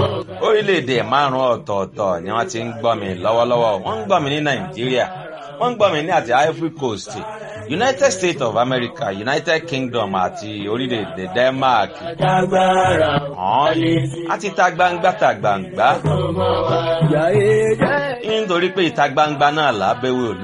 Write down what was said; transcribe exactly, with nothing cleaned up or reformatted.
orílẹ̀-èdè márùn-ún ọ̀tọ̀ọ̀tọ̀ ni wọ́n ti ń gbọ́ mi lọ́wọ́lọ́wọ́. Wọ́n ń gbọ́ mi ní Nàìjíríà, wọ́n ń gbọ́ mi ní àti Ivory Coast, United States of America, United Kingdom àti orílẹ̀-èdè Denmark. Àti ìta gbangba ta gbangba. Nítorí pé ìta gbangba náà lábẹ́wé olú.